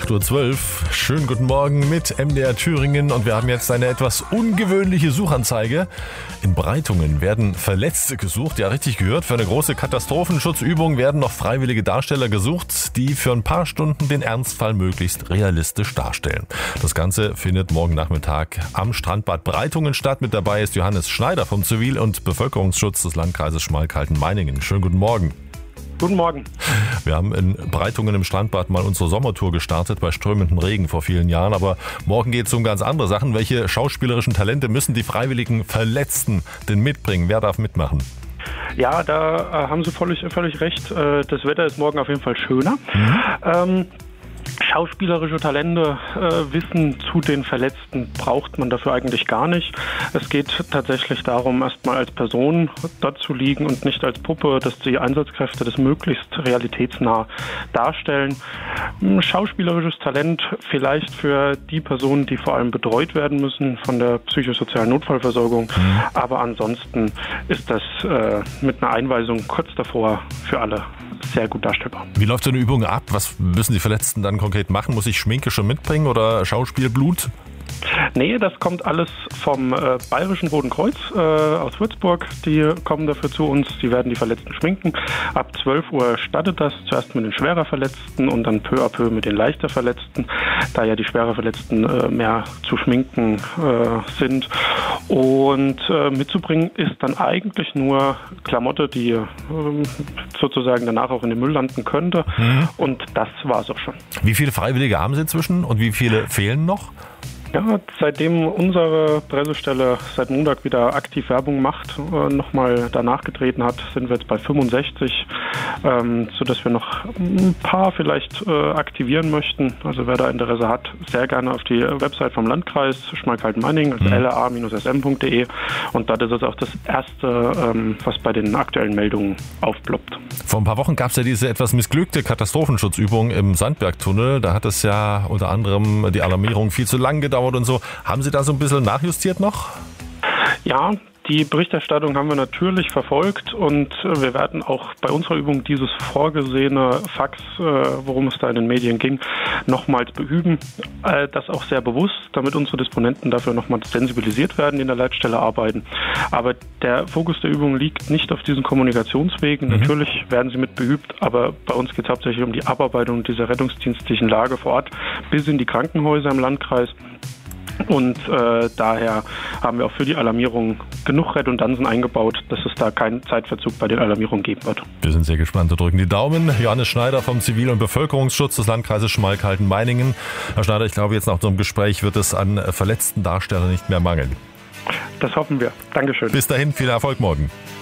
8:12 Uhr. Schönen guten Morgen mit MDR Thüringen und wir haben jetzt eine etwas ungewöhnliche Suchanzeige. In Breitungen werden Verletzte gesucht, ja richtig gehört. Für eine große Katastrophenschutzübung werden noch freiwillige Darsteller gesucht, die für ein paar Stunden den Ernstfall möglichst realistisch darstellen. Das Ganze findet morgen Nachmittag am Strandbad Breitungen statt. Mit dabei ist Johannes Schneider vom Zivil- und Bevölkerungsschutz des Landkreises Schmalkalden-Meiningen. Schönen guten Morgen. Guten Morgen. Wir haben in Breitungen im Strandbad mal unsere Sommertour gestartet bei strömendem Regen vor vielen Jahren. Aber morgen geht es um ganz andere Sachen. Welche schauspielerischen Talente müssen die freiwilligen Verletzten denn mitbringen? Wer darf mitmachen? Ja, da haben Sie völlig recht. Das Wetter ist morgen auf jeden Fall schöner. Schauspielerische Talente, Wissen zu den Verletzten braucht man dafür eigentlich gar nicht. Es geht tatsächlich darum, erstmal als Person dort zu liegen und nicht als Puppe, dass die Einsatzkräfte das möglichst realitätsnah darstellen. Schauspielerisches Talent vielleicht für die Personen, die vor allem betreut werden müssen von der psychosozialen Notfallversorgung. Aber ansonsten ist das mit einer Einweisung kurz davor für alle sehr gut darstellbar. Wie läuft so eine Übung ab? Was müssen die Verletzten dann konkret machen? Muss ich Schminke schon mitbringen oder Schauspielblut? Nee, das kommt alles vom Bayerischen Roten Kreuz aus Würzburg. Die kommen dafür zu uns, die werden die Verletzten schminken. Ab 12 Uhr startet das, zuerst mit den schwerer Verletzten und dann peu à peu mit den leichter Verletzten, da ja die schwerer Verletzten mehr zu schminken sind. Und mitzubringen ist dann eigentlich nur Klamotte, die sozusagen danach auch in den Müll landen könnte. Und das war es auch schon. Wie viele Freiwillige haben Sie inzwischen und wie viele fehlen noch? Ja, seitdem unsere Pressestelle seit Montag wieder aktiv Werbung macht, nochmal danach getreten hat, sind wir jetzt bei 65, sodass wir noch ein paar vielleicht aktivieren möchten. Also wer da Interesse hat, sehr gerne auf die Website vom Landkreis Schmalkalden-Meiningen, also la-sm.de, und dort ist es auch das erste, was bei den aktuellen Meldungen aufploppt. Vor ein paar Wochen gab es ja diese etwas missglückte Katastrophenschutzübung im Sandbergtunnel. Da hat es ja unter anderem die Alarmierung viel zu lang gedauert und so. Haben Sie da so ein bisschen nachjustiert noch? Ja, die Berichterstattung haben wir natürlich verfolgt und wir werden auch bei unserer Übung dieses vorgesehene Fax, worum es da in den Medien ging, nochmals beüben. Das auch sehr bewusst, damit unsere Disponenten dafür nochmals sensibilisiert werden, die in der Leitstelle arbeiten. Aber der Fokus der Übung liegt nicht auf diesen Kommunikationswegen. Natürlich werden sie mit beübt, aber bei uns geht es hauptsächlich um die Abarbeitung dieser rettungsdienstlichen Lage vor Ort bis in die Krankenhäuser im Landkreis. Und daher haben wir auch für die Alarmierung genug Redundanzen eingebaut, dass es da keinen Zeitverzug bei den Alarmierungen geben wird. Wir sind sehr gespannt. Wir drücken die Daumen. Johannes Schneider vom Zivil- und Bevölkerungsschutz des Landkreises Schmalkalden-Meiningen. Herr Schneider, ich glaube, jetzt nach unserem Gespräch wird es an verletzten Darstellern nicht mehr mangeln. Das hoffen wir. Dankeschön. Bis dahin, viel Erfolg morgen.